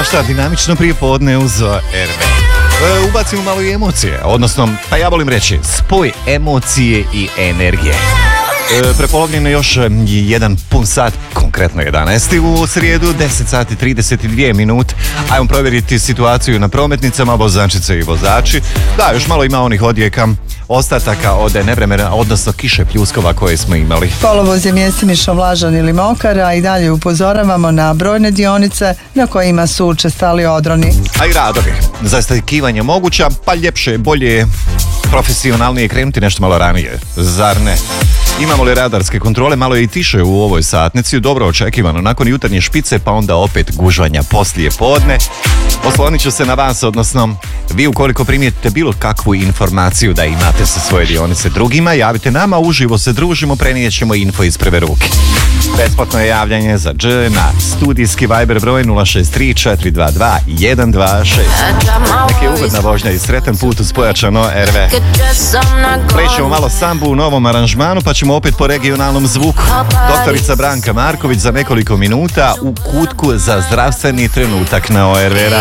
šta, dinamično prijepodne uz RB. Ubacimo malo i emocije, odnosno, pa ja volim reći, spoj emocije i energije. Prepolovljeno još jedan pun sat, konkretno 11. u srijedu, 10 sati 32 minute. Ajmo provjeriti situaciju na prometnicama, vozačice i vozači. Da, još malo ima onih odjeka, ostataka od nevremena, odnosno kiše pljuskova koje smo imali. Kolovoz je mjestimično vlažan ili mokar, a i dalje upozoravamo na brojne dionice na kojima su učestali odroni. A i radovi. Zastajkivanje moguća, pa ljepše, bolje, profesionalnije krenuti nešto malo ranije. Zar ne? Imamo li radarske kontrole, malo je i tiše u ovoj satnici, dobro očekivano, nakon jutarnje špice pa onda opet gužvanja poslije podne. Oslonit ću se na vas, odnosno vi ukoliko primijetite bilo kakvu informaciju da imate sa svoje dionice drugima, javite nama, uživo se družimo, prenijet ćemo info iz prve ruke. Besplatno je javljanje za Dž na studijski Viber broj 063 422 126. Nek je ugodna vožnja i sretan put uz pojačano RV. Plećemo malo sambu u novom aranžmanu, pa ćemo opet po regionalnom zvuku. Doktorica Branka Marković za nekoliko minuta u kutku za zdravstveni trenutak na ORV.